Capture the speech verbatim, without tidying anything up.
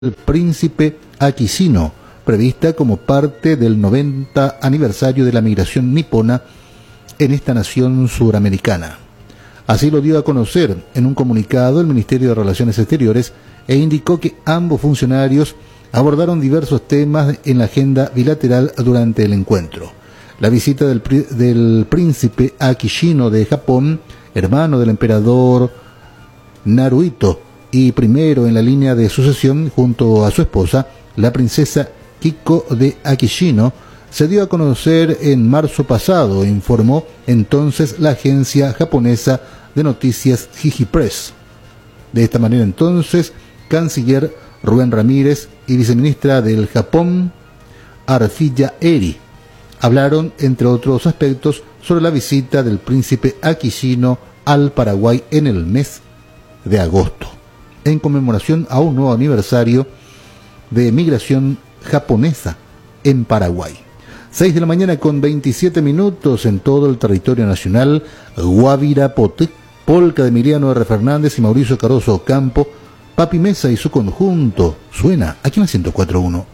el príncipe Akishino, prevista como parte del noventa aniversario de la migración nipona en esta nación suramericana. Así lo dio a conocer en un comunicado el Ministerio de Relaciones Exteriores e indicó que ambos funcionarios abordaron diversos temas en la agenda bilateral durante el encuentro. La visita del, del príncipe Akishino de Japón, hermano del emperador Naruhito y primero en la línea de sucesión junto a su esposa, la princesa Kiko de Akishino, se dio a conocer en marzo pasado, informó entonces la agencia japonesa de noticias Jiji Press. De esta manera entonces, canciller Rubén Ramírez y viceministra del Japón, Arfiya Eri, hablaron, entre otros aspectos, sobre la visita del príncipe Akishino al Paraguay en el mes de agosto, en conmemoración a un nuevo aniversario de migración japonesa en Paraguay. seis de la mañana con veintisiete minutos en todo el territorio nacional. Guavirapote, polca de Emiliano R. Fernández y Mauricio Caroso Ocampo, Papi Mesa y su conjunto. Suena aquí en el ciento cuatro punto uno.